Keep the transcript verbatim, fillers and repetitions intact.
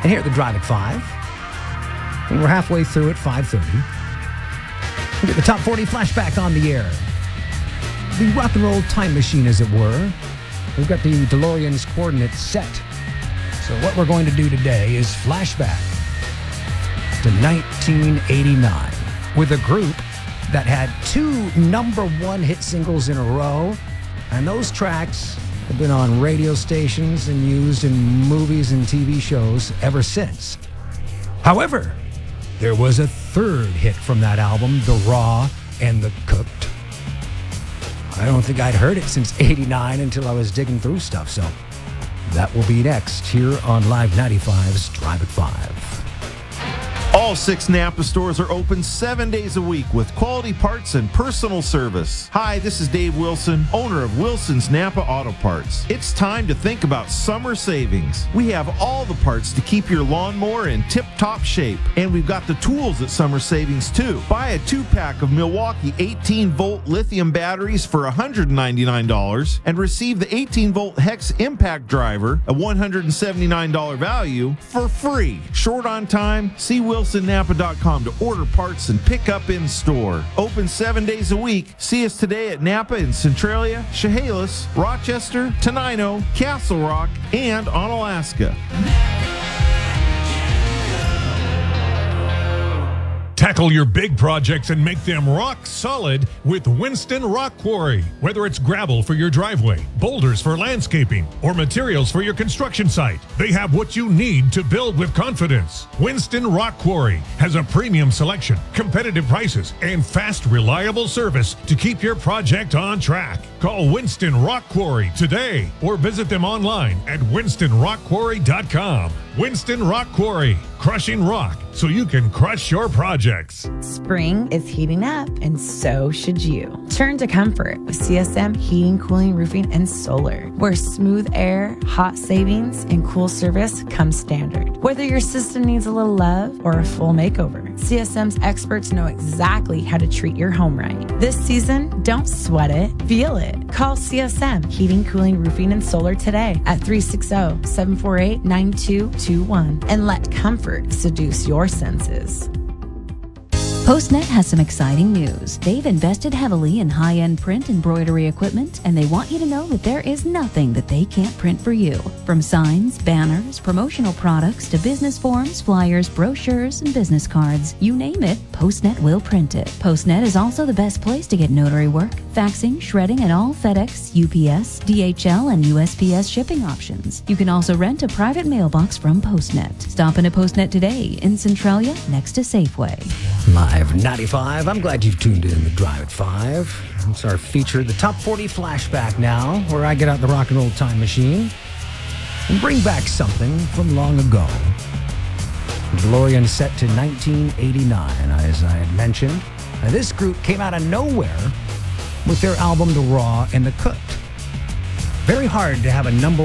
here at the Drive at five. And we're halfway through at five thirty. We get the top forty flashback on the air. The rock and roll time machine, as it were. We've got the DeLorean's coordinates set. So what we're going to do today is flashback to nineteen eighty-nine with a group that had two number one hit singles in a row. And those tracks have been on radio stations and used in movies and T V shows ever since. However, there was a third hit from that album, The Raw and the Cooked. I don't think I'd heard it since eighty-nine until I was digging through stuff, so that will be next here on Live ninety-five's Drive at five. All six Napa stores are open seven days a week with quality parts and personal service. Hi, this is Dave Wilson, owner of Wilson's Napa Auto Parts. It's time to think about summer savings. We have all the parts to keep your lawnmower in tip-top shape, and we've got the tools at summer savings too. Buy a two-pack of Milwaukee eighteen volt lithium batteries for one hundred ninety-nine dollars and receive the eighteen volt Hex Impact Driver, a one hundred seventy-nine dollars value, for free. Short on time? See Wilson. Wilson Napa dot com to order parts and pick up in store. Open seven days a week. See us today at Napa in Centralia, Chehalis, Rochester, Tenino, Castle Rock, and on Alaska. Tackle your big projects and make them rock solid with Winston Rock Quarry. Whether it's gravel for your driveway, boulders for landscaping, or materials for your construction site, they have what you need to build with confidence. Winston Rock Quarry has a premium selection, competitive prices, and fast, reliable service to keep your project on track. Call Winston Rock Quarry today or visit them online at winston rock quarry dot com. Winston Rock Quarry, crushing rock so you can crush your projects. Spring is heating up, and so should you. Turn to comfort with C S M Heating, Cooling, Roofing, and Solar, where smooth air, hot savings, and cool service come standard. Whether your system needs a little love or a full makeover, C S M's experts know exactly how to treat your home right. This season, don't sweat it, feel it. Call C S M Heating, Cooling, Roofing, and Solar today at three six zero, seven four eight, nine two two one and let comfort seduce your senses. Postnet has some exciting news. They've invested heavily in high-end print embroidery equipment, and they want you to know that there is nothing that they can't print for you. From signs, banners, promotional products, to business forms, flyers, brochures, and business cards. You name it, Postnet will print it. Postnet is also the best place to get notary work, faxing, shredding, and all FedEx, U P S, D H L, and U S P S shipping options. You can also rent a private mailbox from Postnet. Stop into Postnet today in Centralia, next to Safeway. Live ninety-five. I'm glad you've tuned in the Drive at five. It's our feature, the Top forty Flashback now, where I get out the rock and roll time machine and bring back something from long ago. DeLorean set to nineteen eighty-nine, as I had mentioned. Now, this group came out of nowhere with their album The Raw and the Cooked. Very hard to have a number